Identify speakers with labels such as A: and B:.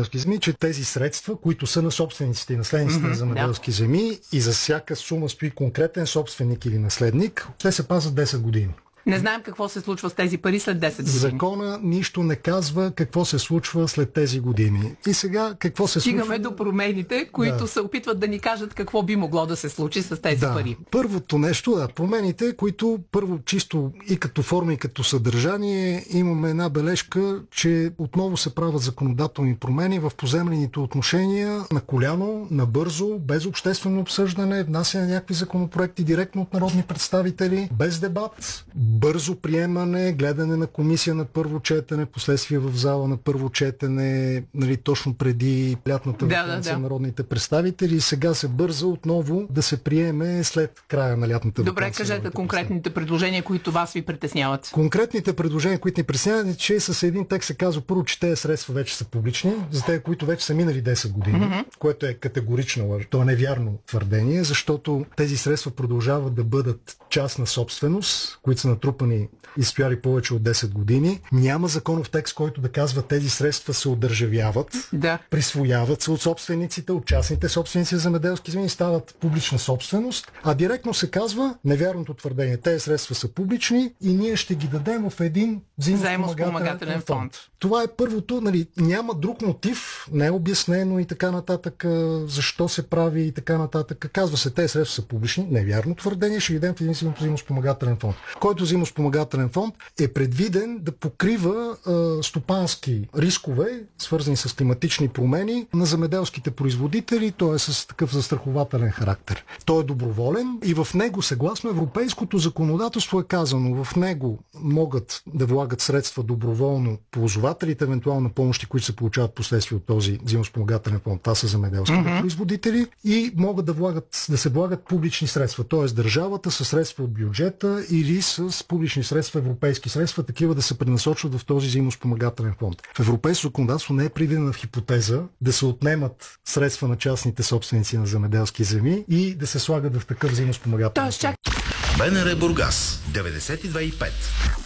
A: земеделски земи, че тези средства, които са на собствениците и наследниците на земеделски земи и за всяка сума стои конкретен собственик или наследник, те се пазят 10 години.
B: Не знаем какво се случва с тези пари след 10 години.
A: Закона нищо не казва какво се случва след тези години. И сега какво се случва?
B: Стигаме до промените, които се опитват да ни кажат какво би могло да се случи с тези пари.
A: Първото нещо, промените, които първо чисто и като форма, и като съдържание, имаме една бележка, че отново се правят законодателни промени в поземлените отношения на коляно, набързо, без обществено обсъждане, внасяне на някакви законопроекти директно от народни представители, без дебат, бързо приемане, гледане на комисия на първо четене, последствие в зала на първо четене, нали, точно преди лятната ваканция на народните представители, и сега се бърза отново да се приеме след края на лятната ваканция.
B: Добре, кажете конкретните предложения, които вас ви притесняват.
A: Конкретните предложения, които ни притесняват, е, че с един текст се казва първо, че тези средства вече са публични, за тези, които вече са минали 10 години, което е категорично лъж. То е невярно твърдение, защото тези средства продължават да бъдат частна собственост, които са натрупани и стояли повече от 10 години. Няма законов текст, който да казва тези средства се одържавяват, присвояват се от собствениците, от частните собственици за земеделски земи, стават публична собственост, а директно се казва невярното твърдение. Тези средства са публични и ние ще ги дадем в един взаимоспомагателен фонд. Това е първото, нали, няма друг мотив, не е обяснено и така нататък, защо се прави и така нататък. Казва се, тези средства са публични, невярно твърдение, ще ги дадем в един взаимоспомагателен фонд. Който взаимоспомагателен фонд е предвиден да покрива стопански рискове, свързани с климатични промени на земеделските производители, т.е. с такъв застрахователен характер. Той е доброволен и в него, съгласно европейското законодателство, е казано, в него могат да влагат средства доброволно ползвателите, евентуално помощи, които се получават последствие от този взаимоспомагателен фонд. Това са земеделските производители и могат да се влагат публични средства, т.е. държавата със средства от бюджета или с публични средства, европейски средства, такива да се пренасочват в този взаимоспомагателен фонд. В европейското законодателство не е предвидена в хипотеза да се отнемат средства на частните собственици на земеделски земи и да се слагат в такъв взаимоспомагателен фонд.
C: БНР Бургас 92,5.